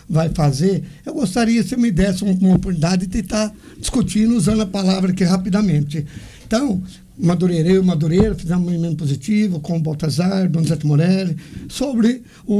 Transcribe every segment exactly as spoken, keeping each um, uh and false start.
vai fazer, eu gostaria que você me desse uma, uma oportunidade de estar discutindo, usando a palavra aqui rapidamente. Então, Madureira, eu e Madureira fizemos um movimento positivo com o Baltazar, Donizete Morelli, sobre o,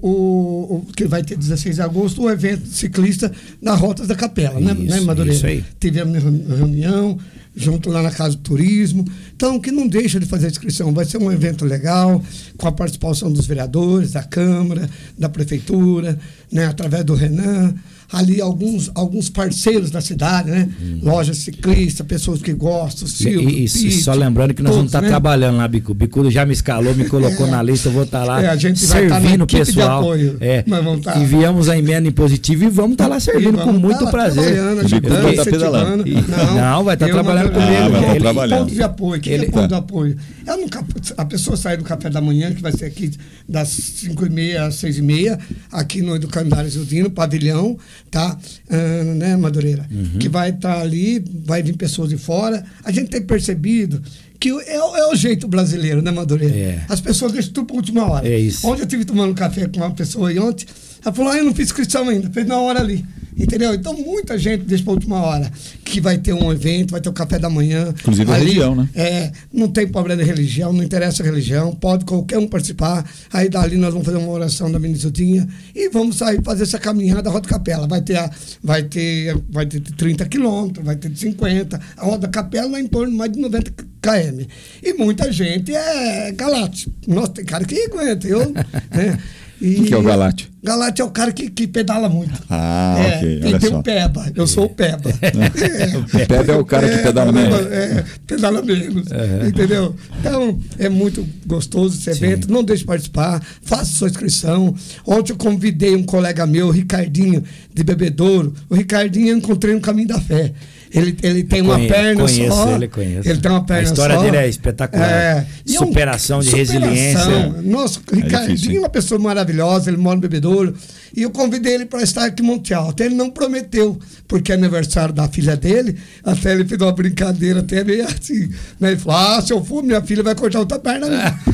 o, o que vai ter dezesseis de agosto, o evento ciclista na Rotas da Capela, isso, né, Madureira? Isso aí. Tivemos reunião, junto lá na Casa do Turismo. Então, que não deixa de fazer a inscrição. Vai ser um evento legal, com a participação dos vereadores, da Câmara, da Prefeitura, né, através do Renan. Ali alguns, alguns parceiros da cidade, né? Hum. Lojas ciclistas, pessoas que gostam, Silvio, Isso, Pete, só lembrando que nós todos, vamos estar né? trabalhando lá, Bicudo. Bicudo já me escalou, me colocou é. na lista, eu vou estar lá é, a gente servindo o pessoal. Apoio, é. tá. Enviamos a emenda impositiva e vamos estar lá servindo com muito tá prazer. O Bicudo vai estar pedalando. Não, não, vai estar trabalhando comigo. Ah, vai ele, trabalhando. Ponto de apoio, que ele, é ponto tá. de apoio? É no, a pessoa sai do café da manhã, que vai ser aqui das cinco e meia às seis e meia, aqui no Educandário Zildino, pavilhão, tá? Uh, né, Madureira? Uhum. Que vai estar tá ali, vai vir pessoas de fora. A gente tem percebido que é, é o jeito brasileiro, né, Madureira? É. As pessoas deixam tudo para a última hora. É isso. Ontem eu estive tomando café com uma pessoa aí ontem, ela falou, ah, eu não fiz inscrição ainda, fez na hora ali. Entendeu? Então, muita gente deixa para a última hora que vai ter um evento, vai ter o café da manhã. Inclusive a religião, né? É, não tem problema de religião, não interessa a religião, pode qualquer um participar. Aí dali nós vamos fazer uma oração da Ministudinha e vamos sair fazer essa caminhada da Roda Capela. Vai ter, a, vai ter, vai ter trinta quilômetros, vai ter cinquenta. A Roda Capela vai em torno de mais de noventa quilômetros. E muita gente é galate. Nossa, tem cara que aguenta. Eu, né? O que é o Galate? Galate é o cara que, que pedala muito. Ah, é, ok. Tem, tem o Peba. Eu sou o Peba. É. O Peba é o cara que pedala menos. É, pedala menos. Uhum. Entendeu? Então, é muito gostoso esse evento. Sim. Não deixe de participar. Faça sua inscrição. Ontem eu convidei um colega meu, o Ricardinho, de Bebedouro. O Ricardinho eu encontrei no Caminho da Fé. Ele, ele tem uma conheço, perna conheço, só. Ele conhece. Ele tem uma perna só. A história só. dele é espetacular. É, superação é um, de superação. resiliência. Nossa, o Ricardinho é uma pessoa maravilhosa. Ele mora no Bebedouro. E eu convidei ele para estar aqui em Monte Alto. Ele não prometeu, porque é aniversário da filha dele. Até ele fez uma brincadeira, até meio assim. Né? Ele falou: ah, se eu for, minha filha vai cortar outra perna.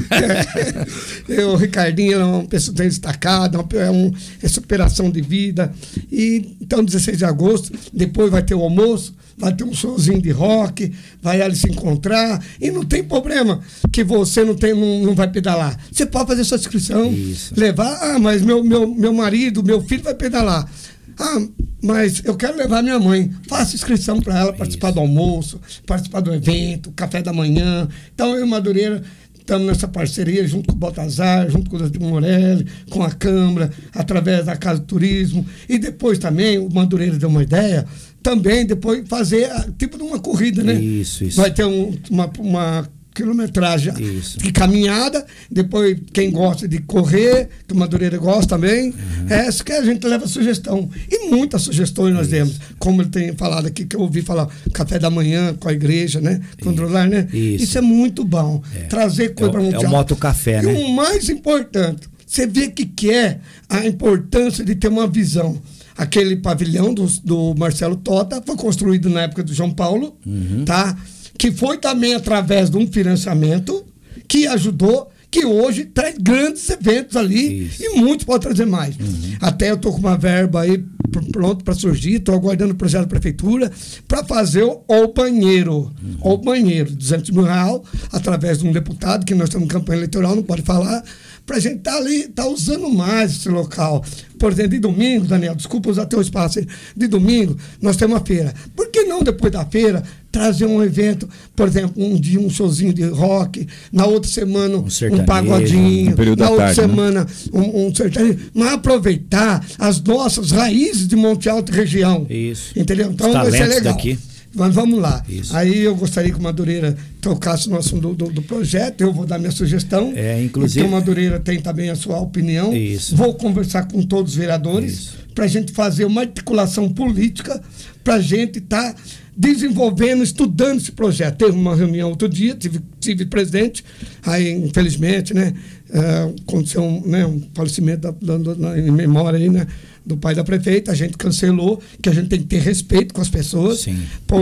é. O Ricardinho é uma pessoa bem destacada, é, um, é superação de vida. E então, dezesseis de agosto, depois vai ter o almoço. Vai ter um showzinho de rock, vai ali se encontrar. E não tem problema que você não, tem, não, não vai pedalar. Você pode fazer sua inscrição, isso. levar. Ah, mas meu, meu, meu marido, meu filho vai pedalar. Ah, mas eu quero levar minha mãe. Faça inscrição para ela participar isso. do almoço, participar do evento, café da manhã. Então, eu e Madureira estamos nessa parceria junto com o Baltazar, junto com o Donizete Morelli, com a Câmara, através da Casa do Turismo. E depois também, o Madureira deu uma ideia, também depois fazer tipo de uma corrida, né? Isso, isso. Vai ter um, uma, uma quilometragem isso. de caminhada, depois quem gosta de correr, que o Madureira gosta também, uhum. é essa que a gente leva sugestão. E muitas sugestões nós demos, como ele tem falado aqui, que eu ouvi falar, café da manhã com a igreja, né? Controlar, né? Isso. Isso é muito bom. É. Trazer coisa é, para o mundial. É o moto café, e né? E o mais importante, você vê que, que é a importância de ter uma visão. Aquele pavilhão do, do Marcelo Tota foi construído na época do João Paulo, uhum. tá? Que foi também através de um financiamento que ajudou, que hoje traz grandes eventos ali. Isso. E muitos podem trazer mais. Uhum. Até eu estou com uma verba aí pronto para surgir, estou aguardando o projeto da prefeitura para fazer o, o banheiro. Uhum. O banheiro, duzentos mil reais, através de um deputado, que nós estamos em campanha eleitoral, não pode falar, para a gente estar tá ali, estar tá usando mais esse local. Por exemplo, de domingo, Daniel, desculpa usar teu espaço aí, de domingo, nós temos uma feira. Por que não, depois da feira, trazer um evento, por exemplo, um dia um showzinho de rock, na outra semana um, um pagodinho, um na outra tarde, semana né? um, um sertanejo, mas aproveitar as nossas raízes de Monte Alto e região. Isso. Entendeu? Então vai ser legal. Daqui. Mas vamos lá. Isso. Aí eu gostaria que o Madureira tocasse no assunto do, do, do projeto, eu vou dar minha sugestão. É, inclusive. E o Madureira tem também a sua opinião. Isso. Vou conversar com todos os vereadores para a gente fazer uma articulação política, para a gente estar tá desenvolvendo, estudando esse projeto. Teve uma reunião outro dia, tive, tive presente, aí infelizmente, né, uh, aconteceu um, né, um falecimento da, da, da, em memória aí, né, do pai da prefeita, a gente cancelou, que a gente tem que ter respeito com as pessoas. Sim.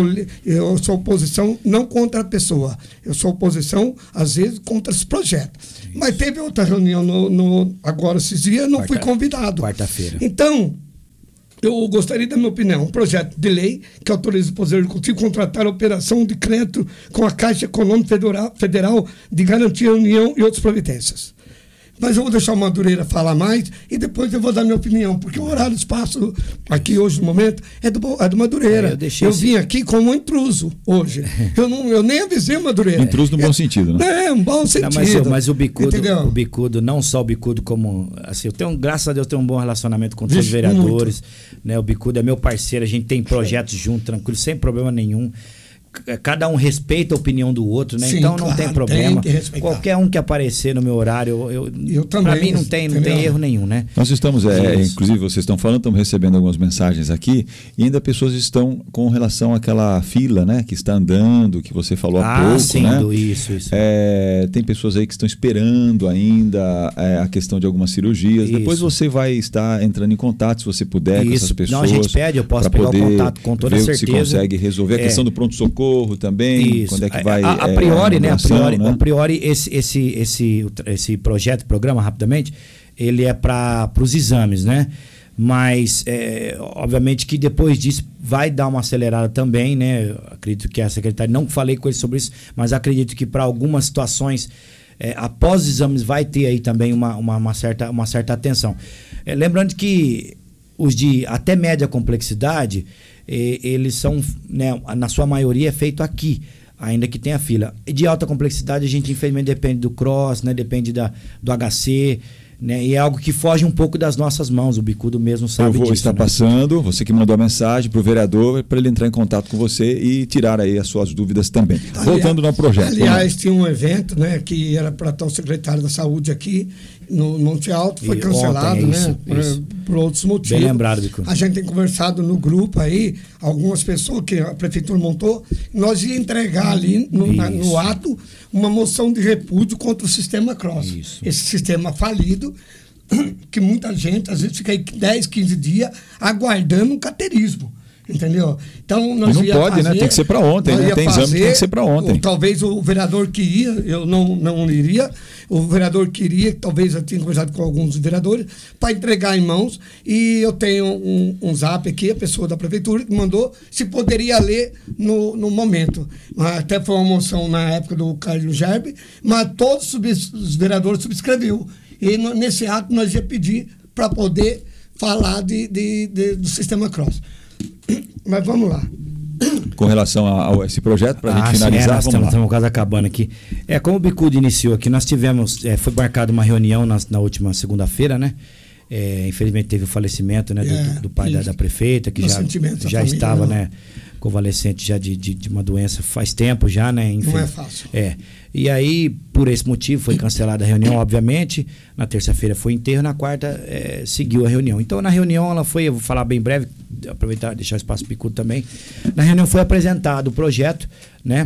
Eu sou oposição não contra a pessoa, eu sou oposição, às vezes, contra esse projeto. Isso. Mas teve outra reunião no, no, agora esses dias, não Quarta, fui convidado. Quarta-feira. Então, eu gostaria da minha opinião, um projeto de lei que autoriza o Poder Executivo a contratar a operação de crédito com a Caixa Econômica Federal, Federal de Garantia União e outras providências. Mas eu vou deixar o Madureira falar mais e depois eu vou dar minha opinião, porque o horário do espaço aqui hoje, no momento, é do, é do Madureira. É, eu eu esse... vim aqui como um intruso hoje. eu, não, eu nem avisei o Madureira. Intruso no é, bom sentido, né? É, um bom sentido. Não, mas, mas o bicudo, o bicudo, não só o bicudo como... Assim, eu tenho, graças a Deus, tenho um bom relacionamento com todos os vereadores. Né? O bicudo é meu parceiro, a gente tem projetos junto, tranquilo, sem problema nenhum. Cada um respeita a opinião do outro, né? Sim, então não claro, tem problema. Tem qualquer um que aparecer no meu horário, eu, eu também, para mim não tem, não tem erro nenhum, né? Nós estamos, é, inclusive vocês estão falando, estamos recebendo algumas mensagens aqui e ainda pessoas estão com relação àquela fila, né? Que está andando, que você falou há ah, pouco, sim, né? Do isso, isso. É, tem pessoas aí que estão esperando ainda é, a questão de algumas cirurgias. Isso. Depois você vai estar entrando em contato, se você puder, isso. com essas pessoas. Não, a gente pede, eu posso pegar poder o contato com toda ver certeza. Se consegue resolver a é. questão do pronto-socorro também, Isso. quando é que vai a, a priori, é, né, a priori, né? a priori esse, esse, esse, esse projeto, programa, rapidamente, ele é para os exames, né? Mas, é, obviamente que depois disso vai dar uma acelerada também, né? Eu acredito que a secretária, não falei com ele sobre isso, mas acredito que para algumas situações, é, após os exames, vai ter aí também uma, uma, uma, certa, uma certa atenção. É, lembrando que os de até média complexidade, eles são, né, na sua maioria é feito aqui, ainda que tenha fila. De alta complexidade a gente infelizmente depende do cross, né, depende da, do H C, né, e é algo que foge um pouco das nossas mãos, o bicudo mesmo sabe disso. Eu vou disso, estar né? passando, você que mandou a mensagem para o vereador, para ele entrar em contato com você e tirar aí as suas dúvidas também. Aliás, voltando no projeto. Aliás, tinha um evento, né, que era para estar o secretário da Saúde aqui no Monte Alto, foi e cancelado, ontem, é isso, né, isso. Por, por outros motivos. Bem lembrado, bicudo. A gente tem conversado no grupo aí, algumas pessoas que a prefeitura montou, nós ia entregar ali no, na, no ato uma moção de repúdio contra o sistema cross. Isso. Esse sistema falido, que muita gente, às vezes, fica aí dez, quinze dias aguardando um caterismo. Entendeu? Então, nós e não pode, fazer, né? Tem que ser para ontem, né? Tem fazer, exame que tem que ser para ontem. Ou, talvez o vereador que ia, eu não, não iria, o vereador queria, talvez eu tinha conversado com alguns vereadores, para entregar em mãos. E eu tenho um, um zap aqui, a pessoa da prefeitura, que mandou se poderia ler no, no momento. Até foi uma moção na época do Carlos Gerbe, mas todos os vereadores subscreveu. E no, nesse ato nós ia pedir para poder falar de, de, de, do sistema cross. Mas vamos lá. Com relação a, a esse projeto, para a ah, gente finalizar, sim, é, nós vamos estamos, estamos quase acabando aqui. É, como o Bicudo iniciou aqui, nós tivemos, é, foi marcada uma reunião na, na última segunda-feira, né? É, infelizmente teve o falecimento, né, do, é, do, do pai da, da prefeita, que já, já estava, não. né, convalescente já de, de, de uma doença faz tempo já, né? Enfim, não é fácil. É. E aí, por esse motivo, foi cancelada a reunião, obviamente. Na terça-feira foi enterro, na quarta é, seguiu a reunião. Então, na reunião, ela foi, eu vou falar bem breve, aproveitar deixar o espaço picudo também. Na reunião foi apresentado o projeto, né?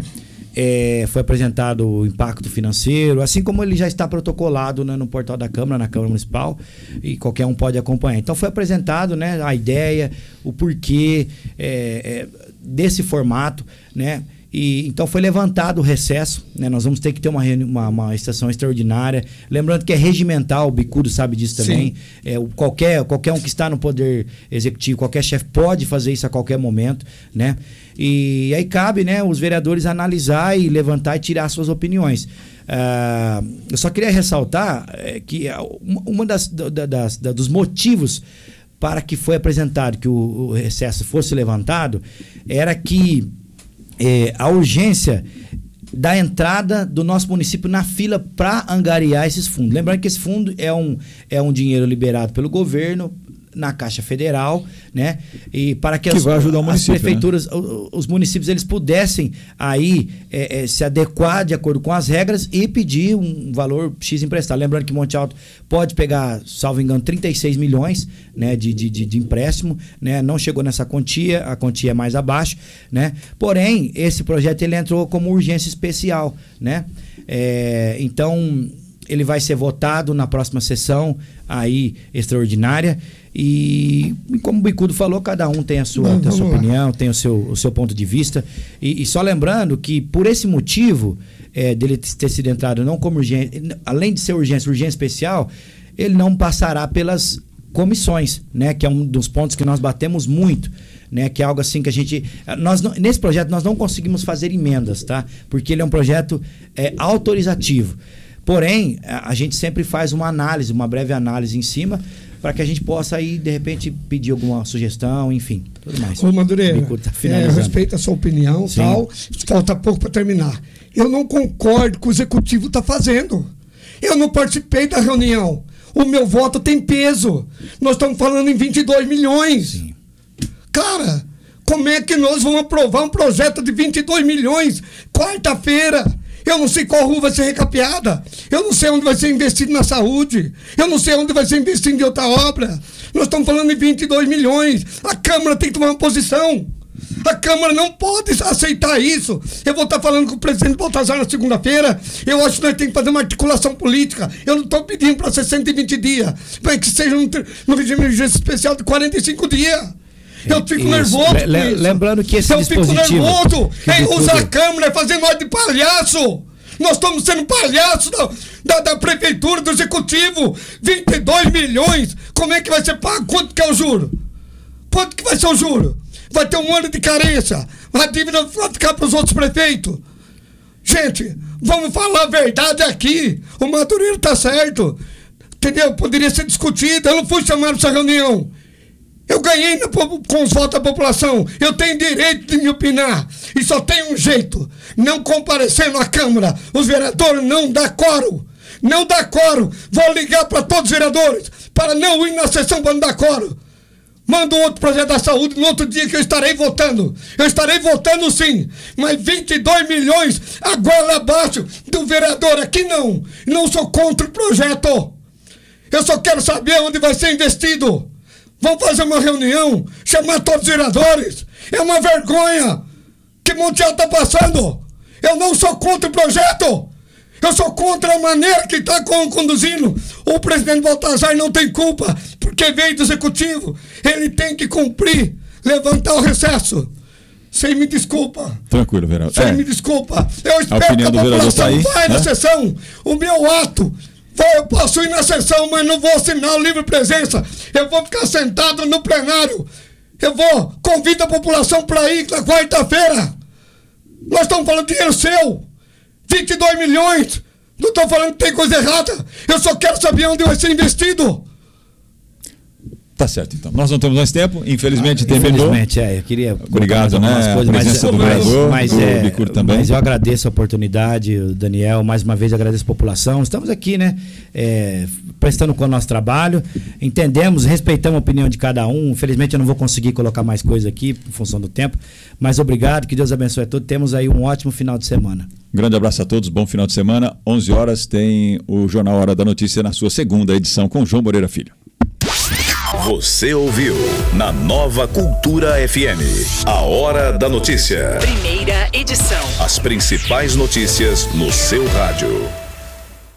É, foi apresentado o impacto financeiro, assim como ele já está protocolado, né, no portal da Câmara, na Câmara Municipal, e qualquer um pode acompanhar. Então foi apresentado, né, a ideia, o porquê é, é, desse formato, né? E, então foi levantado o recesso, né? Nós vamos ter que ter uma, uma, uma estação extraordinária. Lembrando que é regimental, o Bicudo sabe disso também. É, o, qualquer, qualquer um que está no poder executivo, qualquer chefe pode fazer isso a qualquer momento, né? E aí cabe, né, os vereadores analisar e levantar e tirar suas opiniões. Uh, eu só queria ressaltar é, que uma das, das, das dos motivos para que foi apresentado que o, o recesso fosse levantado era que É, a urgência da entrada do nosso município na fila para angariar esses fundos. Lembrando que esse fundo é um, é um dinheiro liberado pelo governo na Caixa Federal, né? E para que, que as, vai ajudar o as prefeituras, né? os municípios, eles pudessem aí é, é, se adequar de acordo com as regras e pedir um valor X emprestado. Lembrando que Monte Alto pode pegar, salvo engano, trinta e seis milhões, né, de, de, de, de empréstimo, né? Não chegou nessa quantia, a quantia é mais abaixo, né? Porém, esse projeto ele entrou como urgência especial, né? É, então, ele vai ser votado na próxima sessão aí extraordinária. E, e como o Bicudo falou, cada um tem a sua, Não, tem a sua opinião, tem o seu, o seu ponto de vista. E, e só lembrando que por esse motivo é, dele ter sido entrado não como urgência, além de ser urgência, urgência especial, ele não passará pelas comissões, né? Que é um dos pontos que nós batemos muito, né? Que é algo assim que a gente... Nós não, nesse projeto nós não conseguimos fazer emendas, tá? Porque ele é um projeto é, autorizativo. Porém, a, a gente sempre faz uma análise, uma breve análise em cima, para que a gente possa aí, de repente, pedir alguma sugestão, enfim, tudo mais. Ô, Madureira, tá é, eu respeito a sua opinião e tal, falta pouco para terminar. Eu não concordo com o que o executivo está fazendo. Eu não participei da reunião. O meu voto tem peso. Nós estamos falando em vinte e dois milhões. Sim. Cara, como é que nós vamos aprovar um projeto de vinte e dois milhões quarta-feira? Eu não sei qual rua vai ser recapeada. Eu não sei onde vai ser investido na saúde. Eu não sei onde vai ser investido em outra obra. Nós estamos falando em vinte e dois milhões. A Câmara tem que tomar uma posição. A Câmara não pode aceitar isso. Eu vou estar falando com o presidente Baltazar na segunda-feira. Eu acho que nós temos que fazer uma articulação política. Eu não estou pedindo para ser cento e vinte dias. Mas que seja no, no regime de emergência especial de quarenta e cinco dias. Eu fico isso. nervoso Le, le, com isso. Lembrando que esse eu dispositivo... Eu fico nervoso em tudo... usar a Câmara e fazer nós de palhaço. Nós estamos sendo palhaços da, da, da prefeitura, do executivo. vinte e dois milhões. Como é que vai ser pago? Quanto que é o juro? Quanto que vai ser o juro? Vai ter um ano de carência. A dívida vai ficar para os outros prefeitos. Gente, vamos falar a verdade aqui. O Madureira está certo. Entendeu? Poderia ser discutido. Eu não fui chamado para essa reunião. Eu ganhei na, com os votos da população. Eu tenho direito de me opinar. E só tem um jeito. Não comparecendo à Câmara. Os vereadores não dá quórum. Não dá quórum. Vou ligar para todos os vereadores para não ir na sessão para não dar quórum. Manda um outro projeto da saúde no outro dia que eu estarei votando. Eu estarei votando sim. Mas vinte e dois milhões agora abaixo do vereador. Aqui não. Não sou contra o projeto. Eu só quero saber onde vai ser investido. Vamos fazer uma reunião, chamar todos os vereadores. É uma vergonha que Montiel está passando. Eu não sou contra o projeto. Eu sou contra a maneira que está conduzindo. O presidente Baltazar não tem culpa, porque veio do executivo. Ele tem que cumprir, levantar o recesso. Você me desculpa. Tranquilo, vereador. Você é. me desculpa. Eu espero a que a população tá vai né? na sessão. O meu ato... Eu posso ir na sessão, mas não vou assinar o livre presença. Eu vou ficar sentado no plenário. Eu vou, convido a população para ir na quarta-feira. Nós estamos falando de dinheiro seu. vinte e dois milhões. Não estou falando que tem coisa errada. Eu só quero saber onde vai ser investido. Tá certo, então. Nós não temos mais tempo, infelizmente ah, terminou. Infelizmente, é. Eu queria... Obrigado, né? Coisas, a presença mas, do vereador, mas, do é, Licur também. Mas eu agradeço a oportunidade, o Daniel, mais uma vez agradeço a população. Estamos aqui, né? É, prestando com o nosso trabalho. Entendemos, respeitamos a opinião de cada um. Infelizmente eu não vou conseguir colocar mais coisa aqui, em função do tempo. Mas obrigado, que Deus abençoe a todos. Temos aí um ótimo final de semana. Grande abraço a todos, bom final de semana. onze horas tem o Jornal Hora da Notícia na sua segunda edição com João Moreira Filho. Você ouviu na Nova Cultura F M, a Hora da Notícia. Primeira edição. As principais notícias no seu rádio.